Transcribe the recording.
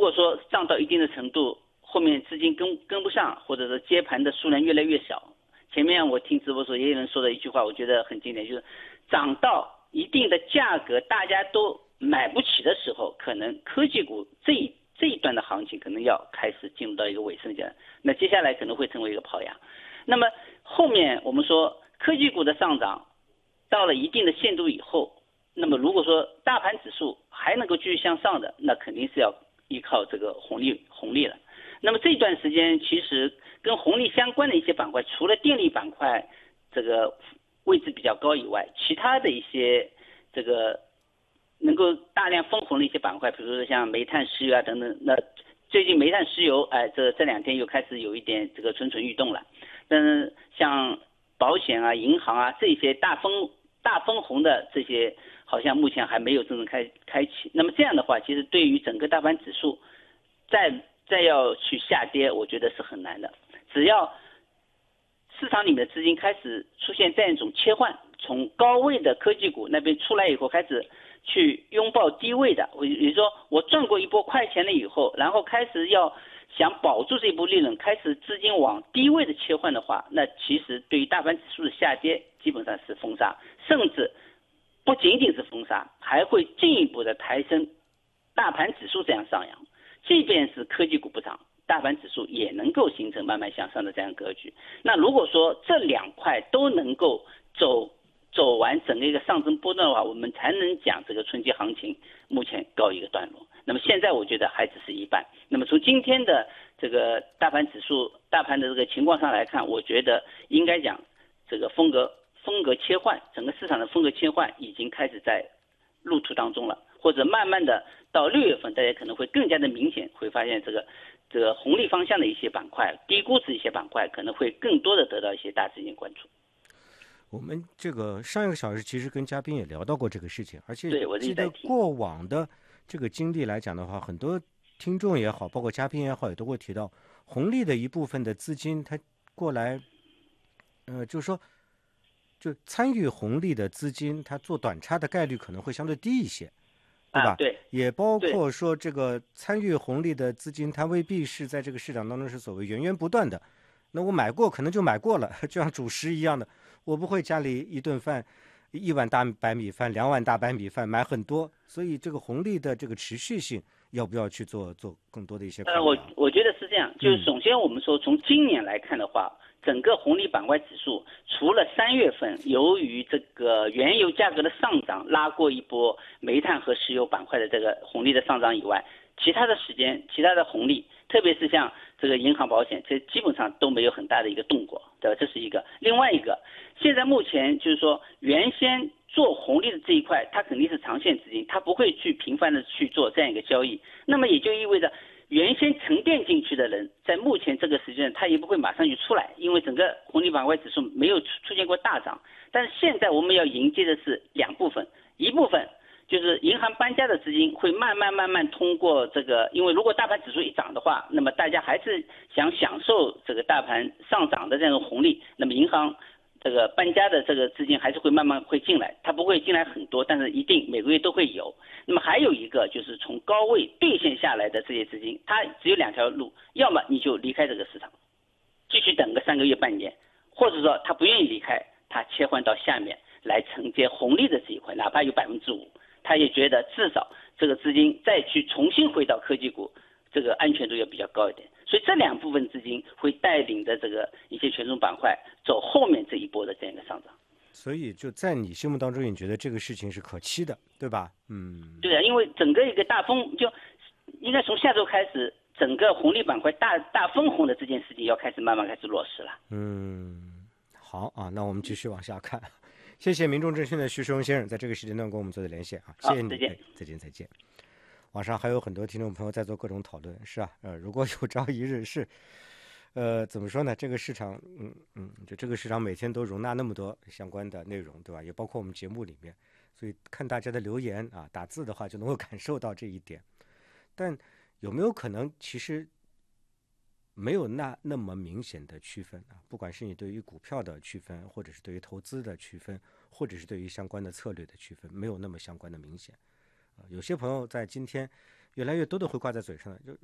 果说涨到一定的程度，后面资金跟不上，或者是接盘的数量越来越小。前面我听直播时也有人说的一句话，我觉得很经典，就是涨到一定的价格大家都买不起的时候，可能科技股这一段的行情可能要开始进入到一个尾声阶段，那接下来可能会成为一个跑压。那么后面我们说科技股的上涨到了一定的限度以后，那么如果说大盘指数还能够继续向上的，那肯定是要依靠这个红利了。那么这段时间其实跟红利相关的一些板块，除了电力板块这个位置比较高以外，其他的一些这个能够大量分红的一些板块，比如说像煤炭、石油啊等等。那最近煤炭、石油，这两天又开始有一点这个蠢蠢欲动了。但是像保险啊、银行啊这些大分红的这些，好像目前还没有真正开启。那么这样的话，其实对于整个大盘指数再要去下跌，我觉得是很难的。只要市场里面的资金开始出现这样一种切换，从高位的科技股那边出来以后，开始去拥抱低位的，也就是说我赚过一波快钱了以后，然后开始要想保住这波利润，开始资金往低位的切换的话，那其实对于大盘指数的下跌基本上是封杀，甚至不仅仅是封杀，还会进一步的抬升大盘指数这样上扬。即便是科技股不涨，大盘指数也能够形成慢慢向上的这样格局。那如果说这两块都能够走完整个一个上升波段的话，我们才能讲这个春季行情目前告一个段落。那么现在我觉得还只是一半。那么从今天的这个大盘指数、大盘的这个情况上来看，我觉得应该讲这个风格切换，整个市场的风格切换已经开始在路途当中了，或者慢慢的到6月份，大家可能会更加的明显，会发现这个红利方向的一些板块、低估值一些板块，可能会更多的得到一些大资金关注。 我们这个上一个小时其实跟嘉宾也聊到过这个事情，而且记得过往的这个经历来讲的话，很多听众也好，包括嘉宾也好，也都会提到红利的一部分的资金，它过来，就是说，就参与红利的资金，它做短差的概率可能会相对低一些，对吧？ 对， 也包括说这个参与红利的资金，它未必是在这个市场当中是所谓源源不断的。那我买过可能就买过了，就像主食一样的，我不会家里一顿饭1碗大白米饭、2碗大白米饭买很多，所以这个红利的这个持续性要不要去做更多的一些考虑？ 我觉得是这样，就是首先我们说从今年来看的话，整个红利板块指数除了3月份由于这个原油价格的上涨拉过一波煤炭和石油板块的这个红利的上涨以外，其他的时间其他的红利，特别是像这个银行保险，这基本上都没有很大的一个动过，对吧？这是一个。另外一个，现在目前就是说原先做红利的这一块，它肯定是长线资金，它不会去频繁的去做这样一个交易，那么也就意味着原先沉淀进去的人，在目前这个时间他也不会马上就出来，因为整个红利板块指数没有出现过大涨。但是现在我们要迎接的是两部分，一部分就是银行搬家的资金会慢慢通过这个，因为如果大盘指数一涨的话，那么大家还是想享受这个大盘上涨的这种红利，那么银行这个搬家的这个资金还是会慢慢会进来，它不会进来很多，但是一定每个月都会有。那么还有一个就是从高位兑现下来的这些资金，它只有2条路，要么你就离开这个市场，继续等个3个月半年，或者说他不愿意离开，他切换到下面来承接红利的这一块，哪怕有5%，他也觉得至少这个资金再去重新回到科技股，这个安全度要比较高一点。所以这2部分资金会带领着这个一些权重板块走后面这一波的这样一个上涨。 所以就在你心目当中，你觉得这个事情是可期的，对吧？ 对啊，因为整个一个大风就应该从下周开始，整个红利板块大分红的这件事情要开始慢慢开始落实了。 好啊，那我们继续往下看。谢谢民众证券的徐世荣先生在这个时间段跟我们做的连线啊，谢谢你，再见。网上还有很多听众朋友在做各种讨论，是啊，如果有朝一日是，怎么说呢？这个市场，就这个市场每天都容纳那么多相关的内容，对吧？也包括我们节目里面，所以看大家的留言啊，打字的话就能够感受到这一点。但有没有可能其实没有那么明显的区分啊？不管是你对于股票的区分，或者是对于投资的区分，或者是对于相关的策略的区分，没有那么相关的明显。有些朋友在今天越来越多的会挂在嘴上的，就